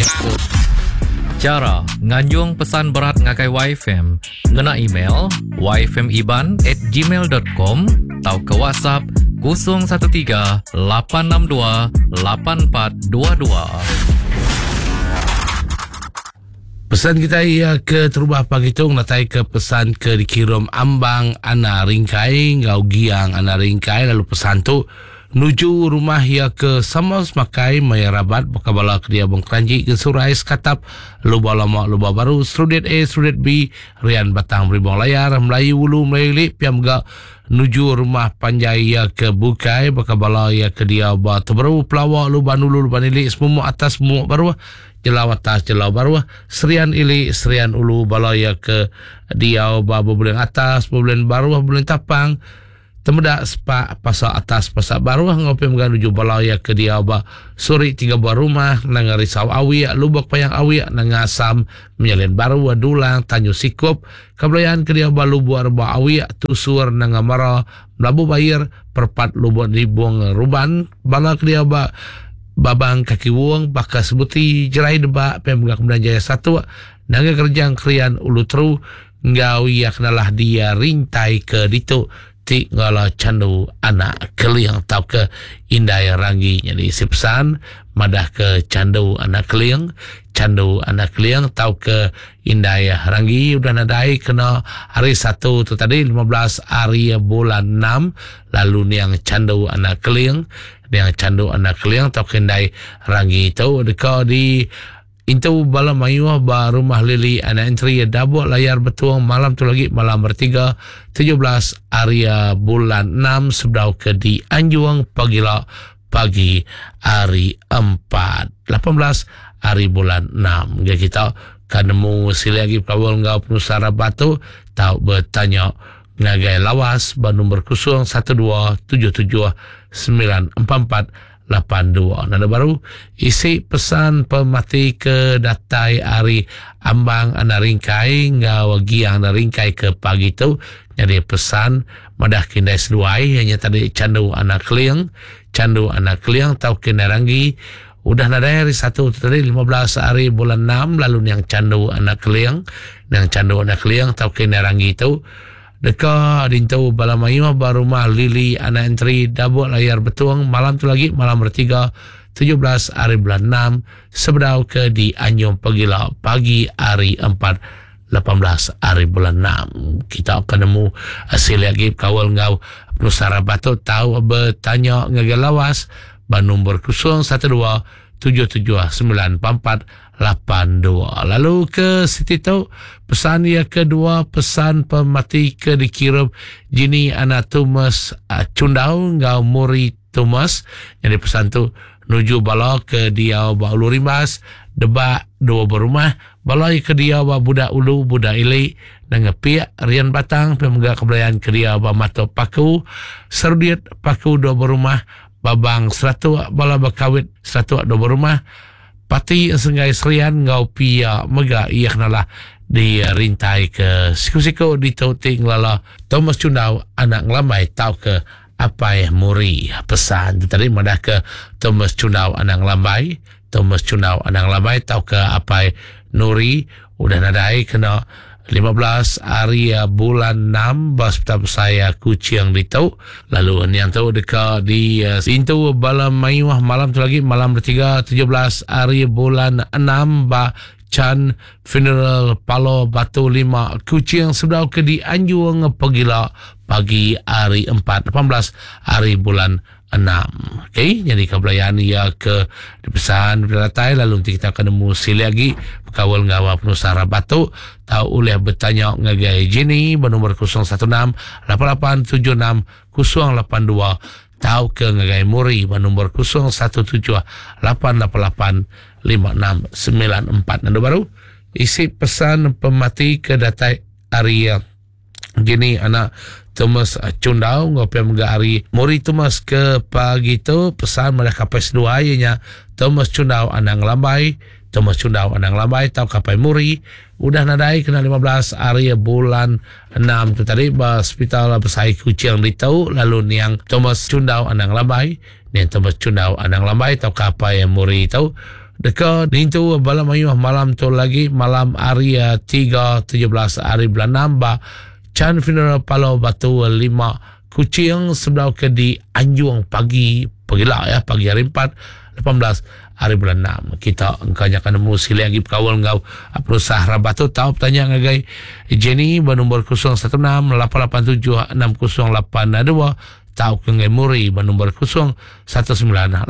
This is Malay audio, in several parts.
Cara nganjung pesan berat ngagai YFM ngena email yfmiban@gmail.com atau ke WhatsApp 013-862-8422. Pesan kita ia ke terubah pagitung natai ke pesan ke dikirim ambang ana ringkai ngau giang ana ringkai lalu pesan tu nuju rumah ia ke Samos makai maya rabat bakabala ke dia bong Kranji ke Surai Skatap luba lama luba baru Strudet A Strudet B Rian Batang Beribong Layar Melayu Ulu Melayu Lip piam ga nuju rumah Panjai ia ke Bukai bakabala ia ke dia batu baru Pelawak luba nulu luba nili semua atas semua baru Jelau atas, jelau bawah, Serian ili, Serian ulu, balaya ke diau, babu bulan atas, bulan bawah, bulan tapang, temedak sepak, pasal atas, pasal bawah, ngopi menuju balaya ke diau, suri 3 buah rumah, nangarisau awi, lubak payang awi, nangasam, menyalin baru, dulang, tanyu sikup, kabelayan ke diau, lubuar buah awi, tusur, nangamara, melabu bayar, perpat lubuk dibuang ruban, bala ke diau, babang kaki wong bakal sebuti jerai debak pemegak kemudian jaya satu naga kerjang krian ulu teru ngau yak nalah dia rintai ke ditu ti ngala candu anak keliang tau ke indai rangi jadi si pesan madah ke candu anak keliang tau ke indai rangi udah nadai kena hari 1 tu tadi 15 hari bulan 6 lalu niang candu anak keliang tau kendai rangi tu deka di Intu bala mayuah ba rumah lili anak entry dabuk layar betuang malam tu lagi malam bertiga 17 area bulan 6 sebdau ke di Anjuang pagi hari 4 18 hari bulan 6 kita kanemu sila lagi kawal ngau penusara batu tau bertanya ngagai lawas ba nombor 0277944482 nada baru isi pesan pemati ke datai hari ambang ana ringkai ngau giang ana ringkai ke pagi tu jadi pesan madah kindai seduai hanya tadi candu anak kliang tau kindai ranggi udah nada hari 1 tadi 15 hari bulan 6 lalu yang candu anak kliang tau kindai ranggi tu deka dintu balamayu barumah lili anak entry dabuk layar betuang malam tu lagi malam bertiga 17 hari bulan 6 sebedau ke di Anjung pagi hari 4 18 hari bulan 6 kita akan nemu hasil lagi kawal ngau penusara batu tahu bertanya ngagalawas ba nombor 01277944482 lalu ke Siti tu pesan yang kedua pesan pemati ke dikirim jini anak Tumas Cundau ngau muri Tumas jadi pesan tu nuju bala ke dia ba ulu rimas debak 2 berumah bala ke dia ba budak ulu budak ili dengan pihak Rian Batang pemegak kebelayan ke dia ba mato paku serdiat paku 2 berumah babang 100 bala bakawit 100 2 berumah pati sengai serian ngau pia mega iya kenalah di rintai ke siku-siku di tauting lala Thomas Cundau anak ngelamai tau ke apa muri pesan tadi madah ke Thomas Cundau anak ngelamai tau ke apa Nuri udah nadai kena 15 hari bulan 6 bas petap saya kucing di tau lalu yang tahu dekat di intu balam mayuah malam tu lagi malam bertiga 17 hari bulan 6 ba Chan Funeral Palo Batu 5 kucing sebelum ke di Anjuang pagi hari 4 18 hari bulan 6 okey jadi kebelayaan ia ke dipesan beratai lalu nanti kita akan nemu sili lagi kawal ngawa penusara batu tahu oleh bertanya ngagai jini bernomor 0167876 tahu ke ngagai muri bernomor 0178885694 nanda baru isi pesan pemati ke datai area gini anak Thomas Cundau ngopi mga hari muri Thomas ke pagi tu pesan mereka kapes 2 ianya Thomas Cundau anang lambai tau kapai muri udah nadai kena 15 hari bulan 6 tu tadi ba hospital besai kucing di tau lalu niang Thomas Cundau anang lambai tau kapai muri tau Deka nintu bala mayuh malam tu lagi malam hari 3 17 hari bulan 6 ba Chan Funeral Palau Batu 5 Kucing sebelah ke di Anjung pagi hari 4 18 hari bulan 6 kita engkanya kan nemu sila lagi kawal ngau perusaha Rabatu tahu tanya ngagai Jenny bernombor 016 887 6082 tahu ke ngai Muri bernombor 019 888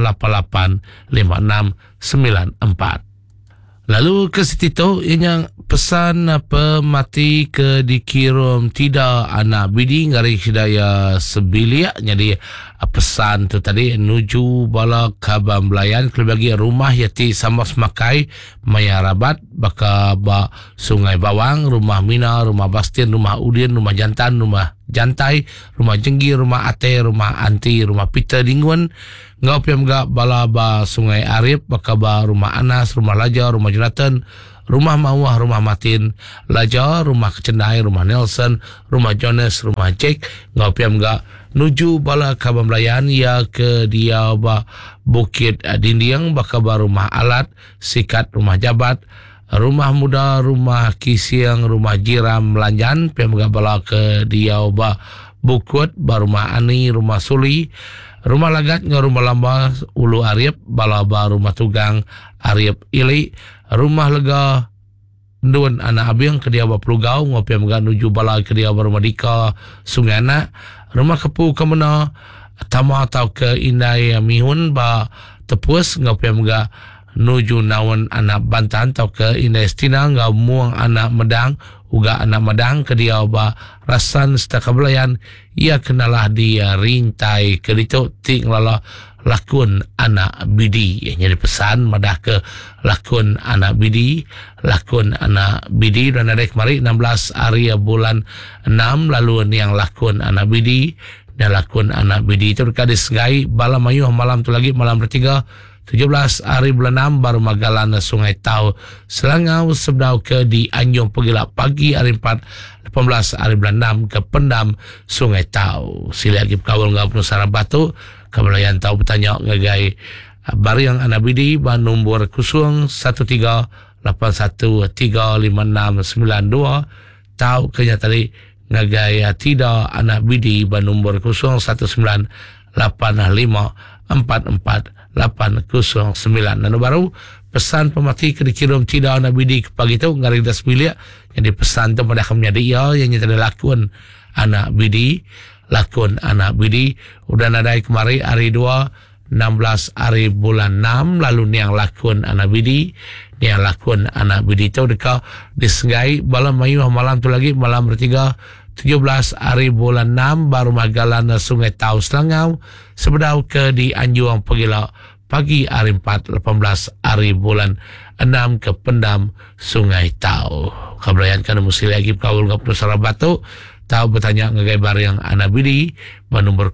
5694. Lalu ke situ yang pesan pemati ke dikirim tidak anak bidi ngari hidayah sebilia. Jadi pesan tu tadi nuju bala kabam belayan kelebagi rumah yati sama semakai maya rabat baka ba Sungai Bawang, rumah Mina, rumah Bastin, rumah Udin, rumah Jantan, rumah Jantai, rumah Jenggi, rumah Ate, rumah Anti, rumah Peter Dingwan, ngau piam ga bala ba Sungai Arif, baka ba rumah Anas, rumah Lajar, rumah Jonathan, rumah Mawah, rumah Matin, Lajar, rumah Kecendai, rumah Nelson, rumah Jonas, rumah Jack, ngau piam ga nuju bala kabam layan ya ke dia ba Bukit Dindiang, baka ba rumah Alat, Sikat, rumah Jabat, rumah Muda, rumah Kisiang, rumah Jiram Melanjan, piam ga bala ke dia ba Bukut, ba rumah Ani, rumah Suli, rumah Lagat ngau rumah Lamba Ulu Arif, bala ba rumah Tugang Arif Ili, rumah Lega Ndun anak abang ke dia ba Pelugau, ngau piam ga nuju bala ke dia ba rumah Dika Sungai Anak, rumah Kepu Kemena Tama atau ke Indai Mihun ba Tepus, ngau piam ga nuju nawan anak Bantan atau ke Indai Stina, ngau muang anak Medang uga anak Medang ke dia ba Rasan Setakabelayan ia kenalah dia rintai ke ditu ting lala lakun anak bidi. Jadi pesan madah ke lakun anak bidi dan ada kemari 16 hari bulan 6 lalu ni yang lakun anak bidi dan lakun anak bidi itu dekat disengai bala mayuh malam tu lagi malam bertiga 17 hari bulan 6 baru magalan Sungai Tau Selangau sebedau ke di Anjung Pegilak pagi hari 4 18 hari bulan 6 ke Pendam Sungai Tau. Sila lagi kawal ngau penusara batu kebelayan tahu bertanya ngagai bari yang anak bidi ba nombor 0181356992 tahu kenya tadi ngagai tidak anak bidi ba nombor 0185448809 dan baru pesan pemati ke dikirim tidak anak bidi ke pagi tu ngari das bilik. Jadi pesan tu pada kami dia yang nyata lakun anak bidi udah nadai kemari hari 2 16 hari bulan 6 lalu ni yang lakun anak bidi tu dekat disengai bala mayuh malam tu lagi malam bertiga 17 hari bulan 6 baru magalan Sungai Tau Selangau sebedau ke di Anjuang Pegilak pagi hari 4 18 hari bulan 6 ke Pendam Sungai Tau. Kebelayan kan mesti lagi kawul ngap Nusara Batu tahu bertanya ngagai bar yang anak bidi nombor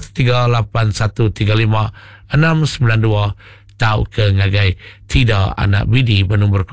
0138135692 tahu ke ngagai tidak anak bidi nombor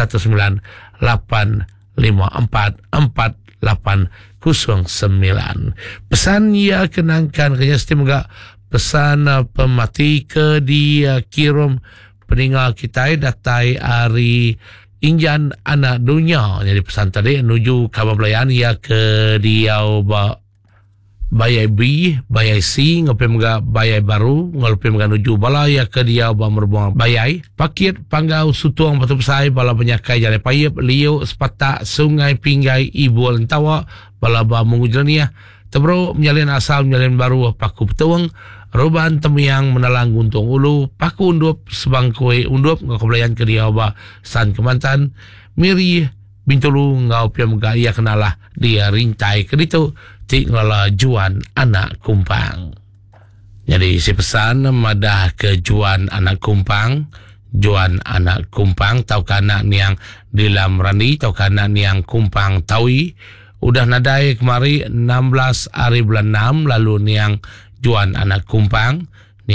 0195448809. Pesan ia kenangkan kenya semoga pesan pemati ke dia kirim peninggal kita datai hari Injan anak dunia. Jadi pesan tadi menuju kabar belayan ia ke dia bayai B, bayai C, ngopi mga bayai baru, ngopi mga nuju bala ia ke dia merbuang bayai. Pakit panggau sutuang batu pesai bala penyakai jale payep, liu, sepata, sungai, pinggai, ibu lentawa, bala ba mengujrania. Tebro menyalin asal menyalin baru paku petuang. Roban temiang menalang guntung ulu, paku undup sebangkui undup ngakobelayan ke dia ba San Kemantan, Miri bintulu ngau piam ga ia kenalah dia rintai ke ditu tinglala Juan anak Kumpang. Jadi si pesan madah ke Juan anak Kumpang tau kana niang dilam rani tau kana niang Kumpang taui udah nadai kemari 16 hari bulan 6 lalu niang Juan anak Kumpang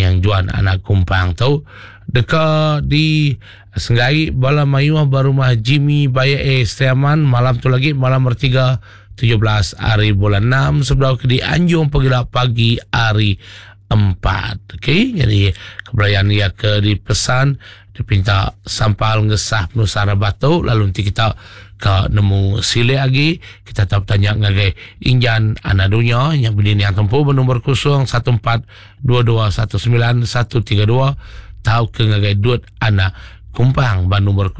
tu dekat di Senggai bala mayuah barumah Jimmy Baya Estiaman malam tu lagi malam bertiga 17 hari bulan 6 sebelah ke di Anjung Pegilak pagi hari 4. Okey, jadi kebelayan ia ke di pesan dipinta sampal ngesah penusara batu, lalu nanti kita ke nemu sile lagi, kita tak tanya ngagai injan anak dunia yang bini yang tempuh bernomor 0142219132, tahu ke ngagai duit anak kumpang bernomor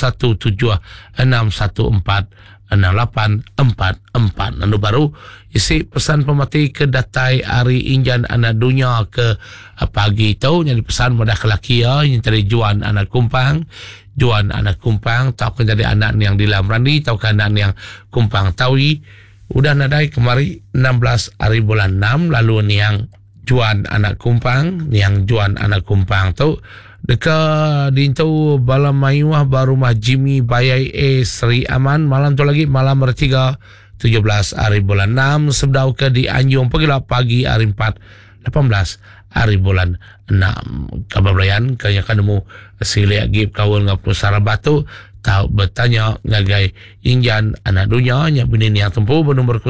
0176146844. Lalu baru isi pesan pemati ke datai hari injan anak dunia ke pagi itu yang dipesan pada kelaki yang tadi juan anak kumpang tahu kan jadi anak yang dilam randi, tahu kan anak yang kumpang tawi udah nadai kemari 16 hari bulan 6, lalu ni yang juan anak kumpang tu dekat dintu bala mayuah baru mah Jimmy Bayai Sri Aman malam tu lagi malam bertiga 17 hari bulan 6 sebdau ke di Anjung pagi hari 4 18 hari bulan 6 kabar belayan kaya kanemu sile gib kawul ngap pusara batu tahu bertanya ngagai injan anak dunia nya bini yang tempuh bernomor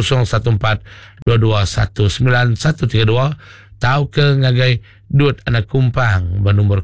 0142219132, tahu ke ngagai duit anak kumpang bernomor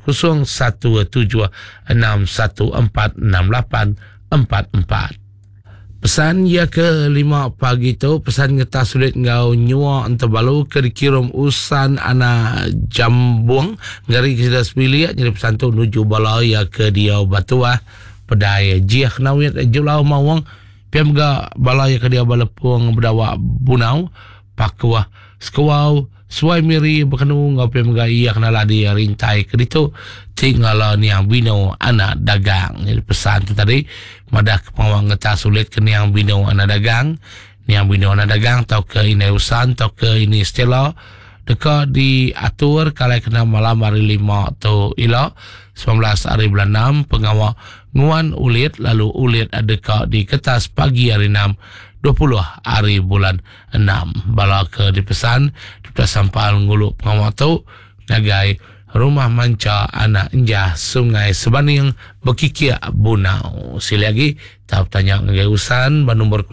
0176146844. Pesan ya ke 5 pagi tu, pesan ngeta sulit ngau nyua ente balu ke dikirim usan anak jambuang ngari kita sepiliat jadi pesan tu nuju bala ya ke dia batuah pedai jiah nawit julau mawang piam ga bala ya ke dia balepung berdawa bunau pakuah skawau suai miri berkenu ngau piam ga iya kena ladi rintai ke ditu tinggal ni yang bino anak dagang. Jadi pesan tu tadi madah kepawang ngeta sulit ke ni yang bino anak dagang, tau ke ini usan, tau ke ini Stella dekat diatur kalau kena malam hari 5 tu ila 19 hari bulan 6 pengawal nguan ulit, lalu ulit dekat di kertas pagi hari 6 20 hari bulan 6 bala ke dipesan kita sampal nguluk pengawal tu nagai rumah manca anak enjah sungai Sebaning berkikir bunau. Sila lagi tahap tanya ngagai usan bernomor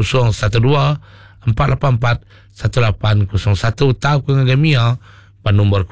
0124841801, tahu ke ngagai Mia bernomor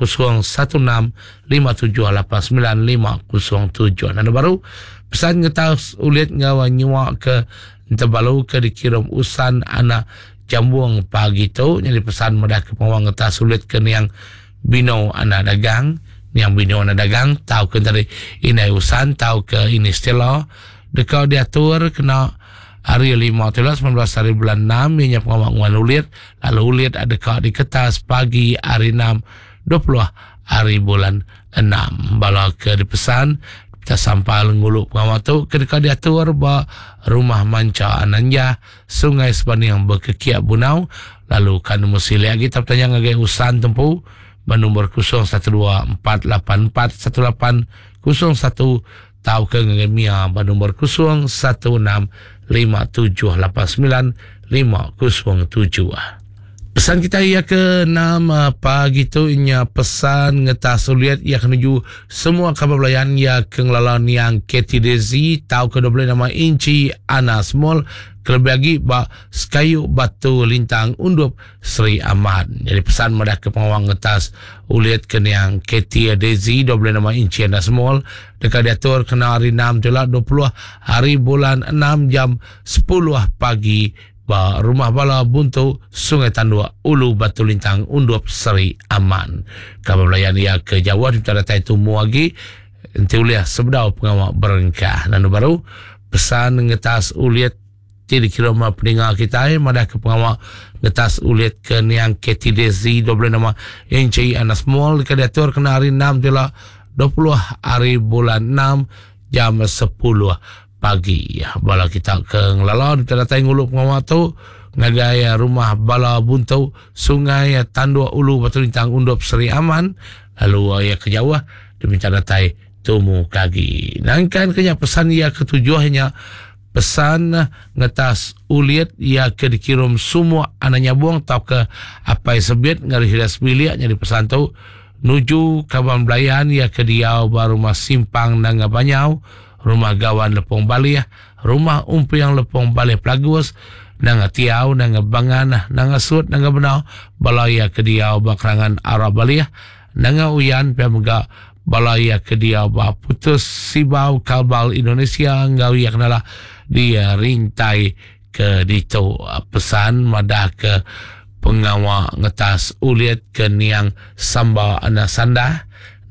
0165789507. Nada baru pesan ngetas ulit ngawa nyua ke terbalu ke dikirim usan anak jambuang pagi tu jadi pesan mudah ke pawang ngetas ulit ke yang bino anak dagang tahu ke dari ini usan, tahu ke ini Stella dekat diatur kena hari 5 19 hari bulan 6 ianya pengawangan ulit, lalu ulit dekat di kertas pagi hari 6 20 hari bulan 6 bala ke dipesan kita sampal nguluk pengawal tu ketika diatur ba rumah manca ananja sungai Sebaning berkekiak bunau, lalu kan musili lagi tapi tanya ngagai usan tempuh bernomor 0124841801, tahu ke ngagai Mia bernomor 0165789507. Pesan kita ia ke 6 pagi tu inya pesan ngetas uliat ia kenuju semua kabar belayan ia ke ngelalan yang KTDZ, tahu ke 12 nama inci Anas Mall kelebih lagi ba Skayu Batu Lintang Undup Sri Ahmad. Jadi pesan madah ke pengawang ngetas uliat ke yang KTDZ 12 nama inci Anas Mall dekat diatur kena hari 6 jelat 20 hari bulan 6 jam 10 pagi ba rumah bala buntu Sungai Tandua Ulu Batu Lintang Undup Seri Aman. Kabar belayan ia ke Jawa di datai tumu lagi enti uliah sebedau pengawak berengkah. Dan baru pesan ngetas uliat ti dikirim pendengar kita madah ke pengawak ngetas uliat ke niang KTDZ 12 nama NCI Anas Mall dekat diatur kena hari 6 jelah 20 hari bulan 6 jam 10 pagi. Bala kita ke ngelala di datai nguluk pengawal tu ngagai rumah bala buntu Sungai Tandua Ulu Batu Lintang Undup Seri Aman, lalu ia ke Jawa diminta datai tumu kagi. Nangkan kenya pesan ia ketujuhnya pesan ngetas uliat ia ke dikirim semua anaknya buang tau ke apa sebit ngari hidas bilik jadi pesan tu nuju kaban belayan ia ke diau baru mas simpang nanga banyau rumah gawan lepong balih, rumah umpi yang lepong balih pelagus, nanga tiau, nanga bangan, nanga sut, nanga benau, balaya ke diau bakrangan arah balih, nanga uyan pemega balaya ke dia putus sibau kalbal Indonesia ngau ia kenalah dia rintai ke dito pesan madah ke pengawa ngetas uliat ke niang samba anak sanda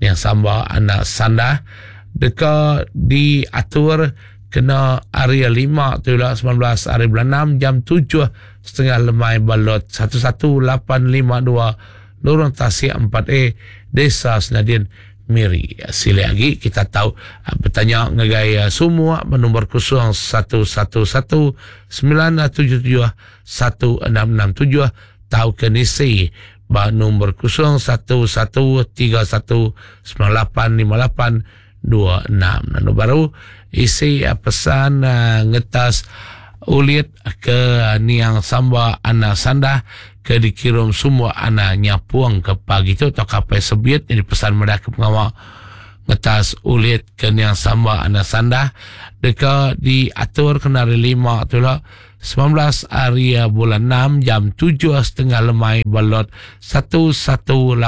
deka diatur kena area 5 tu lah 19 hari bulan 6 jam 7:30 lemai balot 11852 lorong Tasik 4A Desa Senadin Miri. Sila lagi kita tahu bertanya ngagaya semua nombor 0111 977 1667 tahu ke nisi nombor 0113198586 nanu baru isi pesan ngetas ulit ke niang samba anak sanda ke dikirim semua anak nyapuang ke pagi tu atau kapai sebiat jadi pesan mereka pengawal ngetas ulit ke niang samba anak sanda deka diatur kena 5 tu lah 19 hari bulan 6 jam 7:30 lemai balot 11852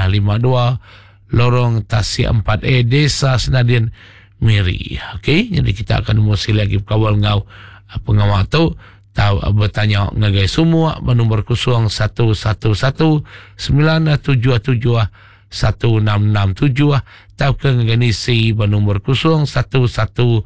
lorong Tasik 4A Desa Senadin Miri. Okey, jadi kita akan mesti lagi kawal ngau pengawal tu tahu bertanya ngagai semua nombor 0111 977 1667 tahu ke nganisi nombor 0131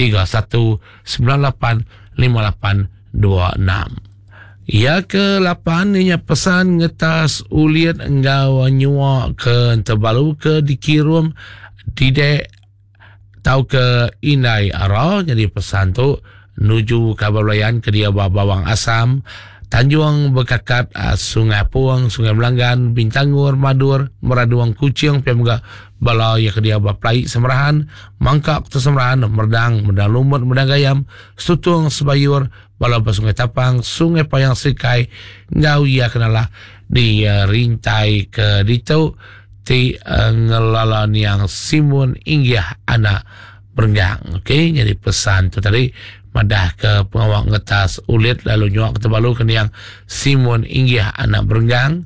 985826. Ya ke-8 inya pesan ngetas uliat engau nyua ke terbalu ke dikirim didek tahu ke inai ara jadi pesan tu nuju Kabalayan ke dia Bawang Asam Tanjung Bekakat Sungai Puang Sungai Melanggan Bintangur Madur Meraduang Kucing Pemga Balaya ke dia Plai Semerahan Mangkak Semerahan Merdang Lumut Merdang Gayam Sutung Sebayur Balapa Sungai Tapang Sungai Payang Sikai ngau ia kenalah di rintai ke dito ti ngelalan yang Simun Inggih anak Berenggang. Okey, jadi pesan tu tadi madah ke pengawal ngetas ulit lalu nyuak ketebalu ke yang Simun Inggih anak Berenggang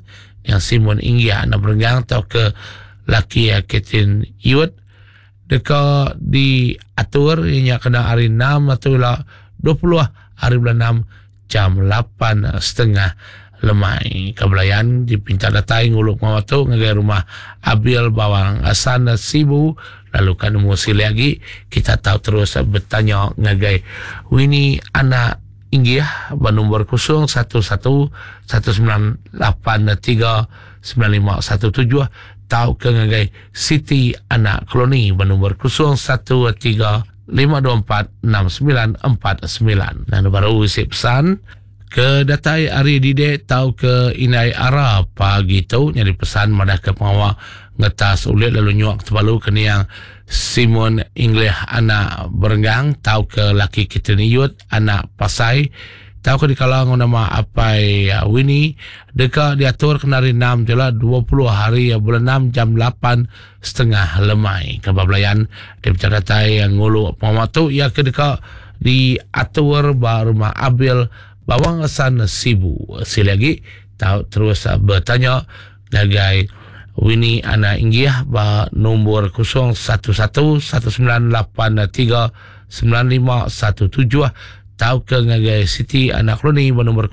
tau ke laki Ketin Iwet deka diatur inya kena hari 6 atau 20 hari bulan 6 jam 8:30 lemai Kabalayan dipinta datai nguluk mawatu ngagai rumah Abil Bawang Asan Sibu lalu kan musi lagi kita tahu terus bertanya ngagai Winnie anak Inggih nombor 0119839517 tahu ke ngagai Siti anak Kloni nombor 0135246949 dan baru isi pesan ke datai hari didek tahu ke inai ara pagi tu nyari pesan madah ke pengawal ngetas ulit lalu nyuak terbalu ke yang Simon Inggih anak Berenggang tahu ke laki kita niut anak Pasai tahu ke di kalang nama apai Winnie deka diatur kenari 6 jelah 20 hari bulan 6 jam 8:30 lemai Kabalayan di datai yang ngulu pematu ya ke deka diatur rumah Abil Bawang Asan Sibu. Silagi tahu terus bertanya nagai Winnie anak Inggih nombor 011198395517 tahu ke ngagai Siti anak Kloni nombor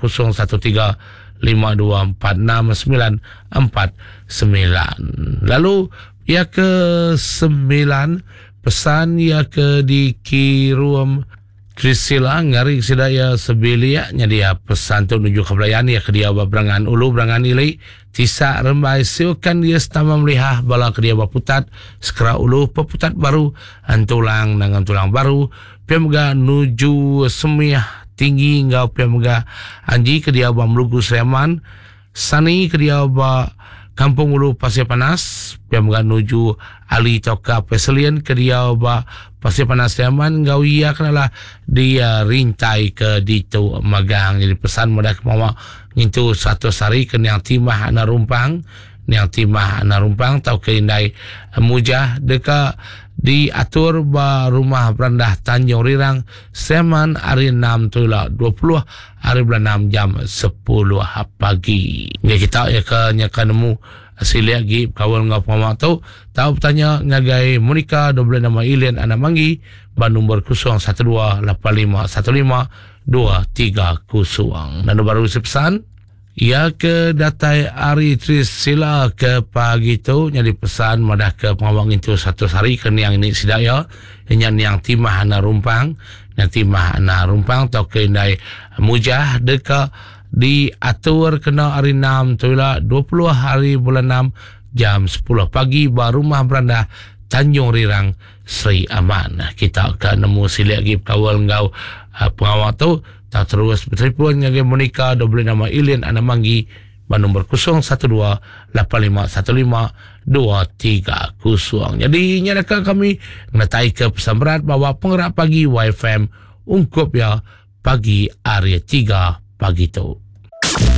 0135246949. Lalu ya ke 9 pesan ya ke dikirim Krisila ngari sidaya sebelia dia pesan tu menuju Kabalayan ya ke dia Berangan Ulu Berangan Ilai Tisa Rembai siukan dia setama melihah bala ke dia Putat Sekera Ulu Peputat baru antulang dengan tulang baru Pemga nuju Semiah Tinggi ngau Pemga Anji ke dia Melugu Sleman Sani ke dia Kampung Ulu Pasir Panas Pemga nuju Ali Toka Peselian ke dia Pasir Panas Sleman ngau ia kenalah dia rintai ke dito magang jadi pesan mudah kemawa ngintu satu sari ke yang timah anak rumpang tahu ke indai mujah deka diatur rumah berandah Tanjung Rirang Sleman hari 6 tu lah 20 hari bulan 6 jam 10 pagi. Ya kita ya ke nemu Asili lagi kawal ngau pengawak tu. Tahu bertanya ngagai Monica 12 nama Ilian anak manggi Bandung nombor 012851523 dan baru pesan ya ke datai Ari Trisila ke pagi tu nyari pesan madah ke pengawang itu satu hari ke niang ini sidaya yang timah ana rumpang tau ke indai mujah deka diatur kena hari 6 tu lah 20 hari bulan 6 jam 10 pagi baru rumah beranda Tanjung Rirang Sri Aman. Kita akan nemu sila lagi kawal ngau pengawal tu tak terus bertelefon dengan Monica 12 nama Ilian anak manggi Bandung nombor 012851523. Jadi nyatakan kami menatai ke pesan berat bahawa penggerak pagi YFM ungkup ya pagi area 3 pagi tu.